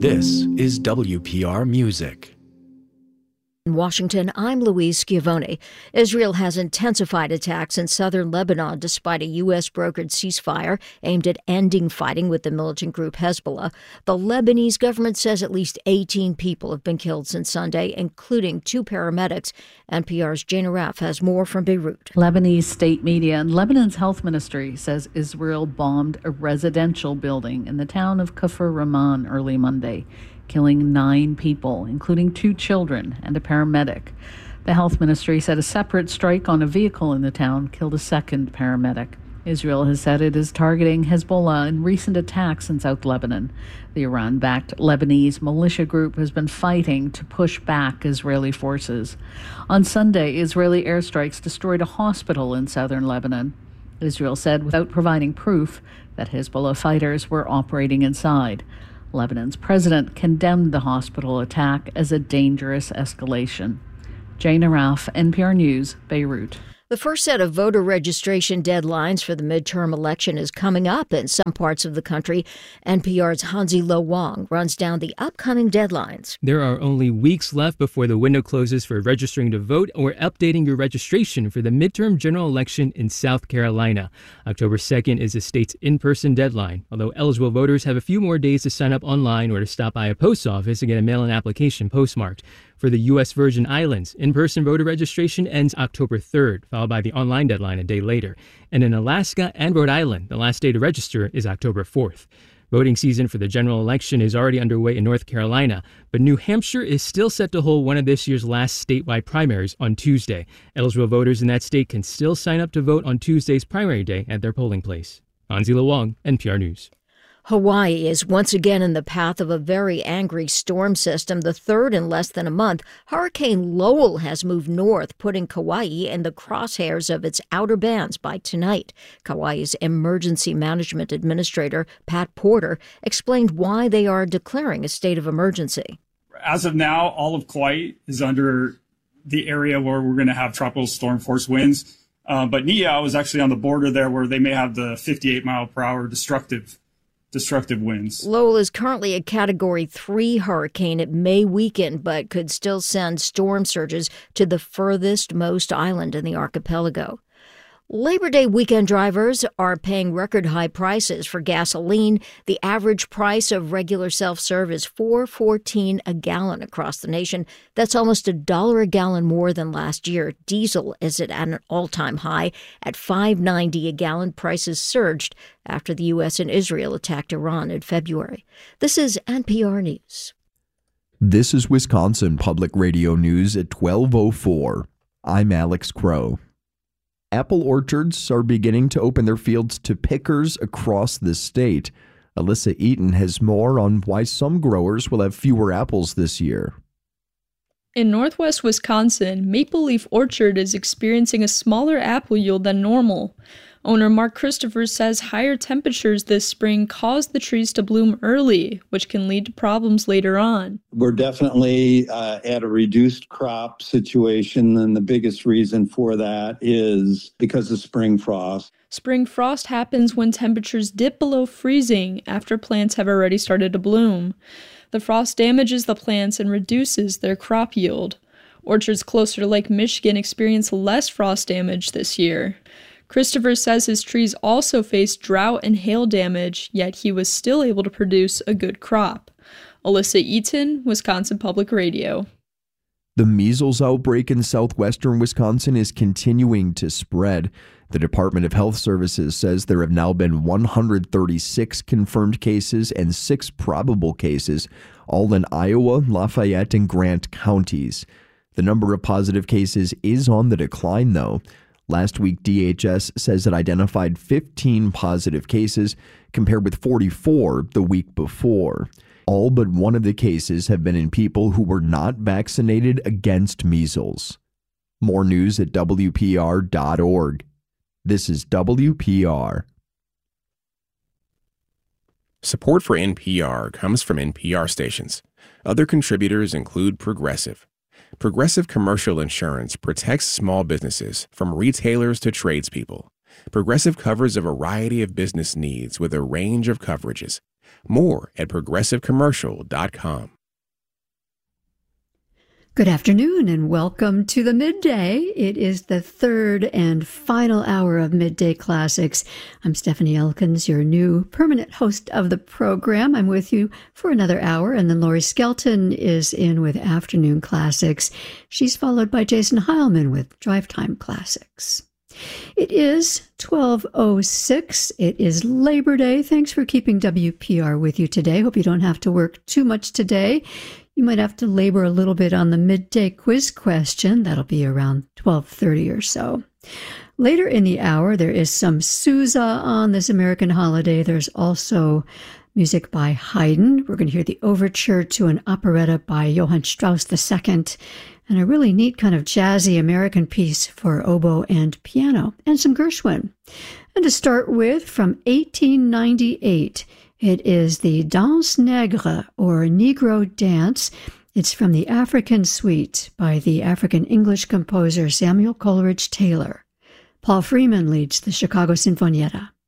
This is WPR Music. In Washington, I'm Louise Schiavone. Israel has intensified attacks in southern Lebanon despite a U.S.-brokered ceasefire aimed at ending fighting with the militant group Hezbollah. The Lebanese government says at least 18 people have been killed since Sunday, including 2 paramedics. NPR's Jane Arraf has more from Beirut. Lebanese state media and Lebanon's health ministry says Israel bombed a residential building in the town of Kafr Rahman early Monday, killing 9 people, including 2 children and a paramedic. The health ministry said a separate strike on a vehicle in the town killed a second paramedic. Israel has said it is targeting Hezbollah in recent attacks in South Lebanon. The Iran-backed Lebanese militia group has been fighting to push back Israeli forces. On Sunday, Israeli airstrikes destroyed a hospital in southern Lebanon. Israel said without providing proof that Hezbollah fighters were operating inside. Lebanon's president condemned the hospital attack as a dangerous escalation. Jane Arraf, NPR News, Beirut. The first set of voter registration deadlines for the midterm election is coming up in some parts of the country. NPR's Hansi Lo Wang runs down the upcoming deadlines. There are only weeks left before the window closes for registering to vote or updating your registration for the midterm general election in South Carolina. October 2nd is the state's in-person deadline, although eligible voters have a few more days to sign up online or to stop by a post office and get a mail-in application postmarked. For the U.S. Virgin Islands, in-person voter registration ends October 3rd, followed by the online deadline a day later. And in Alaska and Rhode Island, the last day to register is October 4th. Voting season for the general election is already underway in North Carolina, but New Hampshire is still set to hold one of this year's last statewide primaries on Tuesday. Eligible voters in that state can still sign up to vote on Tuesday's primary day at their polling place. Hansi Lo Wang, NPR News. Hawaii is once again in the path of a very angry storm system, the third in less than a month. Hurricane Lowell has moved north, putting Kauai in the crosshairs of its outer bands by tonight. Kauai's emergency management administrator, Pat Porter, explained why they are declaring a state of emergency. As of now, all of Kauai is under the area where we're going to have tropical storm force winds. But Niihau is actually on the border there where they may have the 58-mile-per-hour destructive winds. Lowell is currently a Category 3 hurricane. It may weaken, but could still send storm surges to the furthest most island in the archipelago. Labor Day weekend drivers are paying record-high prices for gasoline. The average price of regular self-serve is $4.14 a gallon across the nation. That's almost $1 a gallon more than last year. Diesel is at an all-time high at $5.90 a gallon. Prices surged after the U.S. and Israel attacked Iran in February. This is NPR News. This is Wisconsin Public Radio News at 12:04. I'm Alex Crow. Apple orchards are beginning to open their fields to pickers across the state. Alyssa Eaton has more on why some growers will have fewer apples this year. In northwest Wisconsin, Maple Leaf Orchard is experiencing a smaller apple yield than normal. Owner Mark Christopher says higher temperatures this spring caused the trees to bloom early, which can lead to problems later on. We're definitely at a reduced crop situation, and the biggest reason for that is because of spring frost. Spring frost happens when temperatures dip below freezing after plants have already started to bloom. The frost damages the plants and reduces their crop yield. Orchards closer to Lake Michigan experience less frost damage this year. Christopher says his trees also faced drought and hail damage, yet he was still able to produce a good crop. Alyssa Eaton, Wisconsin Public Radio. The measles outbreak in southwestern Wisconsin is continuing to spread. The Department of Health Services says there have now been 136 confirmed cases and 6 probable cases, all in Iowa, Lafayette, and Grant counties. The number of positive cases is on the decline, though. Last week, DHS says it identified 15 positive cases, compared with 44 the week before. All but one of the cases have been in people who were not vaccinated against measles. More news at WPR.org. This is WPR. Support for NPR comes from NPR stations. Other contributors include Progressive. Progressive Commercial Insurance protects small businesses from retailers to tradespeople. Progressive covers a variety of business needs with a range of coverages. More at progressivecommercial.com. Good afternoon and welcome to the Midday. It is the third and final hour of Midday Classics. I'm Stephanie Elkins, your new permanent host of the program. I'm with you for another hour, and then Lori Skelton is in with Afternoon Classics. She's followed by Jason Heilman with Drive Time Classics. It is 12:06. It is Labor Day. Thanks for keeping WPR with you today. Hope you don't have to work too much today. You might have to labor a little bit on the midday quiz question. That'll be around 12:30 or so. Later in the hour, there is some Sousa on this American holiday. There's also music by Haydn. We're going to hear the overture to an operetta by Johann Strauss II, and a really neat kind of jazzy American piece for oboe and piano, and some Gershwin. And to start with, from 1898, it is the Danse Nègre, or Negro Dance. It's from the African Suite by the African-English composer Samuel Coleridge Taylor. Paul Freeman leads the Chicago Sinfonietta.